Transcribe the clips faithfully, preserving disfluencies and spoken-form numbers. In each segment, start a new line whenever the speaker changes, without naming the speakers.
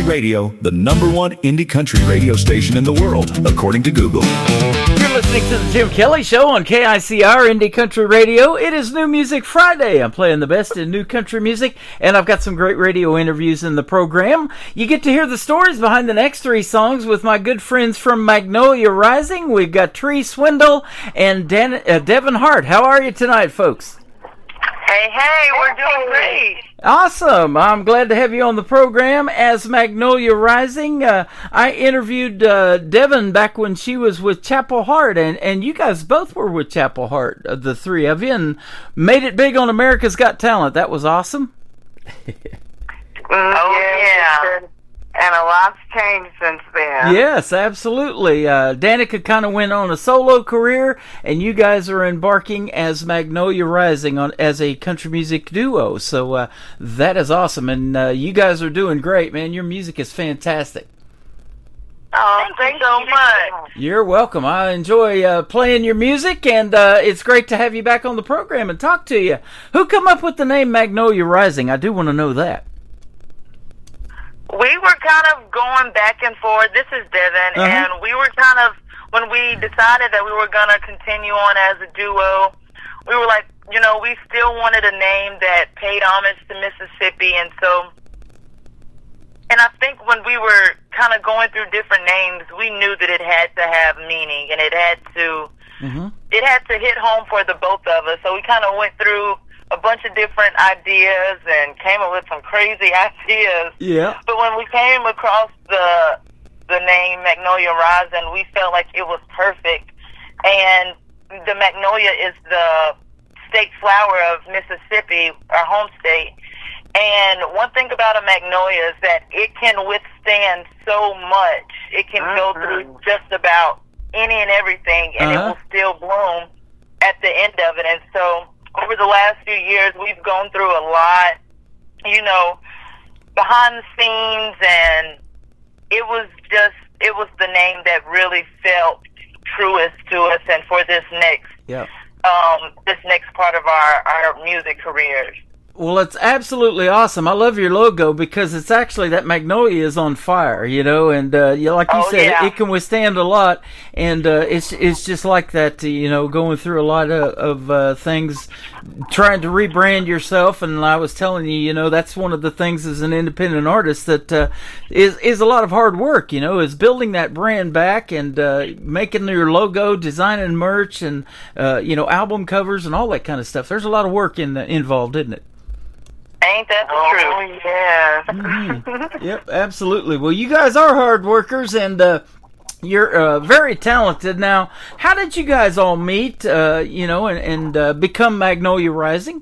Radio, the number one indie country radio station in the world, according to Google.
You're listening to the Jim Kelly Show on K I C R Indie Country Radio. It is New Music Friday. I'm playing the best in new country music, and I've got some great radio interviews in the program. You get to hear the stories behind the next three songs with my good friends from Magnolia Rising. We've got Tree Swindle and Dan, uh, Devin Hart. How are you tonight, folks?
Hey, hey, we're doing great.
Awesome. I'm glad to have you on the program as Magnolia Rising. Uh, I interviewed uh, Devin back when she was with Chapel Hart, and, and you guys both were with Chapel Hart, uh, the three of you, and made it big on America's Got Talent. That was awesome.
Oh, yeah. And a lot's changed since then.
Yes, absolutely. Uh, Danica kind of went on a solo career, and you guys are embarking as Magnolia Rising on as a country music duo. So uh, that is awesome, and uh, you guys are doing great, man. Your music is fantastic.
Oh, thank you so much.
You're welcome. I enjoy uh, playing your music, and uh, it's great to have you back on the program and talk to you. Who come up with the name Magnolia Rising? I do want to know that.
We were kind of going back and forth. This is Devin,
uh-huh.
and we were kind of, when we decided that we were going to continue on as a duo, we were like, you know, we still wanted a name that paid homage to Mississippi, and so, and I think when we were kind of going through different names, we knew that it had to have meaning, and it had to, mm-hmm. it had to hit home for the both of us, so we kind of went through a bunch of different ideas and came up with some crazy ideas.
Yeah.
But when we came across the the name Magnolia Rising, we felt like it was perfect. And the magnolia is the state flower of Mississippi, our home state. And one thing about a magnolia is that it can withstand so much. It can uh-huh. go through just about any and everything, and uh-huh. it will still bloom at the end of it. And so over the last few years, we've gone through a lot, you know, behind the scenes, and it was just, it was the name that really felt truest to us, and for this next,
yeah.
um, this next part of our, our music careers.
Well, it's absolutely awesome. I love your logo because it's actually that magnolia is on fire, you know, and uh, you, like you
oh,
said,
yeah.
it, it can withstand a lot, and uh, it's it's just like that, you know, going through a lot of, of uh, things, trying to rebrand yourself. And I was telling you, you know, that's one of the things as an independent artist that uh, is is a lot of hard work, you know, is building that brand back and uh, making your logo, designing merch, and uh, you know, album covers and all that kind of stuff. There's a lot of work in the, involved, isn't it?
Ain't that the oh, truth? Yeah.
Mm-hmm. Yep, absolutely. Well, you guys are hard workers, and uh, you're uh, very talented. Now, how did you guys all meet, uh, you know, and, and uh, become Magnolia Rising?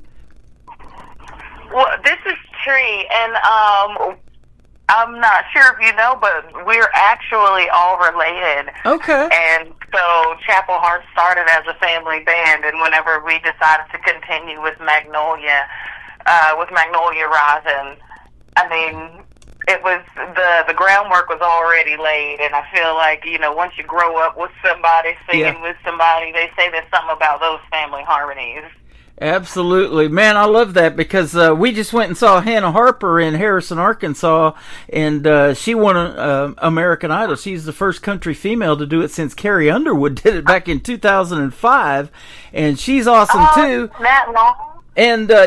Well, this is Tree, and um, I'm not sure if you know, but we're actually all related.
Okay.
And so Chapel Hart started as a family band, and whenever we decided to continue with Magnolia, Uh, with Magnolia Rising, I mean, it was, the, the groundwork was already laid, and I feel like, you know, once you grow up with somebody, singing
yeah.
with somebody, they say there's something about those family harmonies.
Absolutely. Man, I love that because uh, we just went and saw Hannah Harper in Harrison, Arkansas, and uh, she won uh, American Idol. She's the first country female to do it since Carrie Underwood did it back in two thousand five, and she's awesome,
oh,
too.
That long?
And uh,